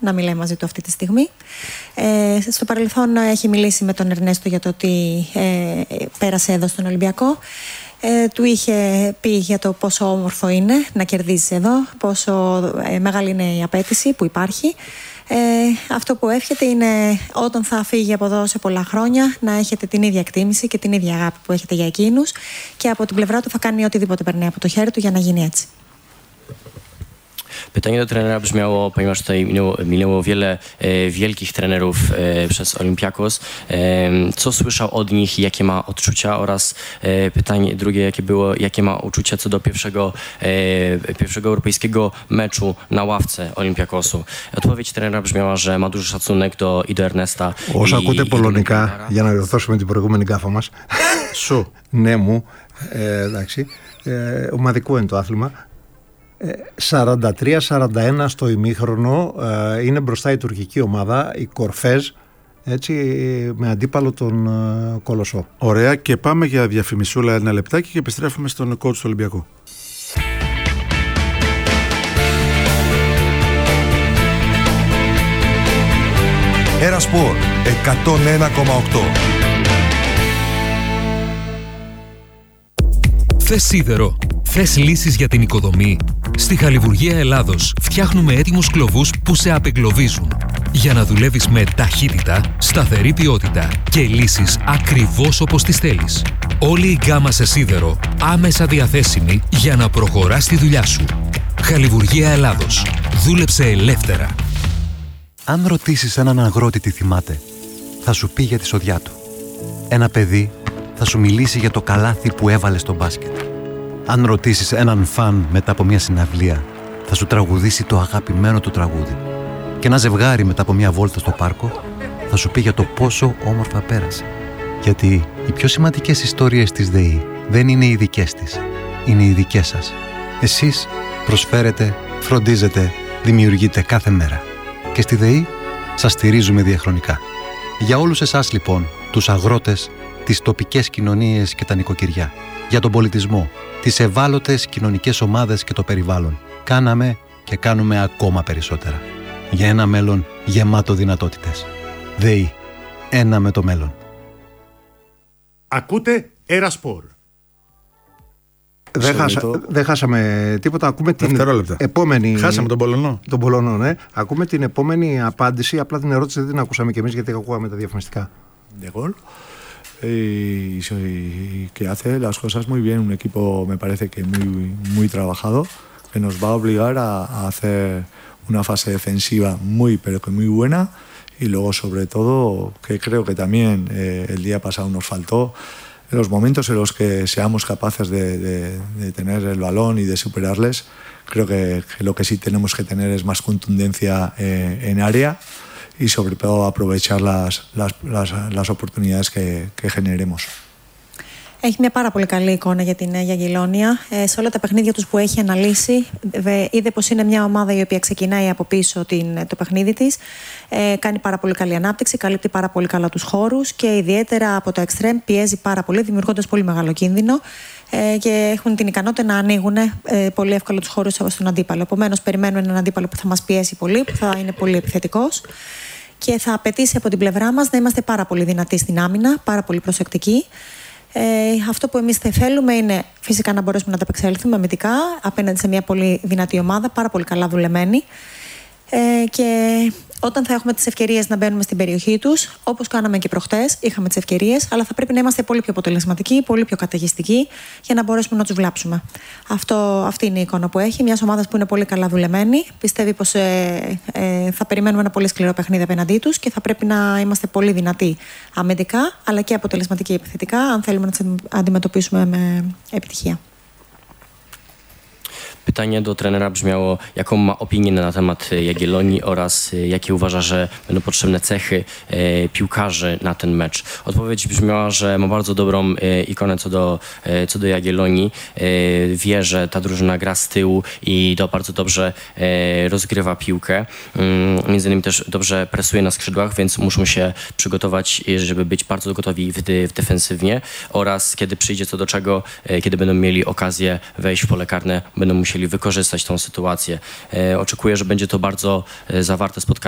να μιλάει μαζί του αυτή τη στιγμή. Στο παρελθόν έχει μιλήσει με τον Ερνέστο για το ότι πέρασε εδώ στον Ολυμπιακό. Του είχε πει για το πόσο όμορφο είναι να κερδίζεις εδώ, πόσο μεγάλη είναι η απέτηση που υπάρχει. Αυτό που εύχεται είναι όταν θα φύγει από εδώ σε πολλά χρόνια να έχετε την ίδια εκτίμηση και την ίδια αγάπη που έχετε για εκείνους, και από την πλευρά του θα κάνει οτιδήποτε περνάει από το χέρι του για να γίνει έτσι. Pytanie do trenera brzmiało, ponieważ tutaj minęło wiele wielkich trenerów przez Olympiakos. Co słyszał od nich, jakie ma odczucia, oraz pytanie drugie, jakie ma uczucia co do pierwszego europejskiego meczu na ławce Olympiakosu. Odpowiedź trenera brzmiała, że ma duży szacunek i do Ernesta. Όσο ακούτε πολωνικά, για να διορθώσουμε την προηγούμενη γκάφα μας. Σου. Ναι μου. Εντάξει. Ομαδικό είναι το άθλημα. 43-41 στο ημίχρονο, είναι μπροστά η τουρκική ομάδα, η Κορφέζ, έτσι, με αντίπαλο τον Κολοσσό. Ωραία, και πάμε για διαφημισούλα ένα λεπτάκι και επιστρέφουμε στον coach του Ολυμπιακού. Ένα Σπορ 101,8. Θες σίδερο? Θες λύσεις για την οικοδομή? Στη Χαλιβουργία Ελλάδος φτιάχνουμε έτοιμους κλωβούς που σε απεγκλωβίζουν, για να δουλεύεις με ταχύτητα, σταθερή ποιότητα και λύσεις ακριβώς όπως τις θέλεις. Όλη η γκάμα σε σίδερο άμεσα διαθέσιμη για να προχωράς τη δουλειά σου. Χαλιβουργία Ελλάδος. Δούλεψε ελεύθερα. Αν ρωτήσεις έναν αγρότη τι θυμάται, θα σου πει για τη σοδιά του. Ένα παιδί θα σου μιλήσει για το καλάθι που έβαλε στο μπάσκετ. Αν ρωτήσεις έναν φαν μετά από μια συναυλία, θα σου τραγουδήσει το αγαπημένο του τραγούδι. Και ένα ζευγάρι μετά από μια βόλτα στο πάρκο θα σου πει για το πόσο όμορφα πέρασε. Γιατί οι πιο σημαντικές ιστορίες της ΔΕΗ δεν είναι οι δικές της, είναι οι δικές σας. Εσείς προσφέρετε, φροντίζετε, δημιουργείτε κάθε μέρα. Και στη ΔΕΗ σας στηρίζουμε διαχρονικά. Για όλους εσάς λοιπόν, τους αγρότες, τις τοπικές κοινωνίες και τα νοικοκυριά, για τον πολιτισμό, τις ευάλωτες κοινωνικές ομάδες και το περιβάλλον, κάναμε και κάνουμε ακόμα περισσότερα. Για ένα μέλλον γεμάτο δυνατότητες. ΔΕΗ. Ένα με το μέλλον. Ακούτε Ένα Σπορ. Δεν χάσαμε τίποτα. Ακούμε την επόμενη. Χάσαμε τον Πολωνό. Τον Πολωνό, ναι. Ακούμε την επόμενη απάντηση. Απλά την ερώτηση δεν την ακούσαμε κι εμείς, γιατί ακούγαμε τα διαφημιστικά. Y que hace las cosas muy bien, un equipo me parece que muy trabajado, que nos va a obligar a hacer una fase defensiva muy pero que muy buena, y luego sobre todo que creo que también el día pasado nos faltó en los momentos en los que seamos capaces de tener el balón y de superarles. Creo que lo que sí tenemos que tener es más contundencia en área y sobre todo aprovechar las oportunidades que generemos. Έχει μια πάρα πολύ καλή εικόνα για την Γιαγγελόνια. Σε όλα τα παιχνίδια τους που έχει αναλύσει, είδε πως είναι μια ομάδα η οποία ξεκινάει από πίσω το παιχνίδι της. Κάνει πάρα πολύ καλή ανάπτυξη, καλύπτει πάρα πολύ καλά τους χώρους και ιδιαίτερα από το εξτρέμ πιέζει πάρα πολύ, δημιουργώντας πολύ μεγάλο κίνδυνο. Και έχουν την ικανότητα να ανοίγουν πολύ εύκολα τους χώρους στον αντίπαλο. Επομένως, περιμένουμε έναν αντίπαλο που θα μας πιέσει πολύ, που θα είναι πολύ επιθετικός και θα απαιτήσει από την πλευρά μας να είμαστε πάρα πολύ δυνατοί στην άμυνα, πάρα πολύ προσεκτικοί. Αυτό που εμείς θέλουμε είναι φυσικά να μπορέσουμε να ανταπεξέλθουμε αμυντικά απέναντι σε μια πολύ δυνατή ομάδα, πάρα πολύ καλά δουλεμένη. Και όταν θα έχουμε τις ευκαιρίες να μπαίνουμε στην περιοχή τους, όπως κάναμε και προχτές, είχαμε τις ευκαιρίες, αλλά θα πρέπει να είμαστε πολύ πιο αποτελεσματικοί, πολύ πιο καταιγιστικοί για να μπορέσουμε να τους βλάψουμε. Αυτή είναι η εικόνα που έχει. Μια ομάδα που είναι πολύ καλά δουλεμένη. Πιστεύει πως θα περιμένουμε ένα πολύ σκληρό παιχνίδι απέναντί τους και θα πρέπει να είμαστε πολύ δυνατοί αμυντικά, αλλά και αποτελεσματικοί επιθετικά, αν θέλουμε να τις αντιμετωπίσουμε με επιτυχία. Pytanie do trenera brzmiało, jaką ma opinię na temat Jagiellonii oraz jakie uważa, że będą potrzebne cechy piłkarzy na ten mecz. Odpowiedź brzmiała, że ma bardzo dobrą ikonę co do Jagiellonii. Wie, że ta drużyna gra z tyłu i bardzo dobrze rozgrywa piłkę. Między innymi też dobrze presuje na skrzydłach, więc muszą się przygotować, żeby być bardzo gotowi w defensywnie, oraz kiedy przyjdzie co do czego, kiedy będą mieli okazję wejść w pole karne, będą musieli wykorzystać tą sytuację. Oczekuję, że będzie to bardzo zawarte spotkanie.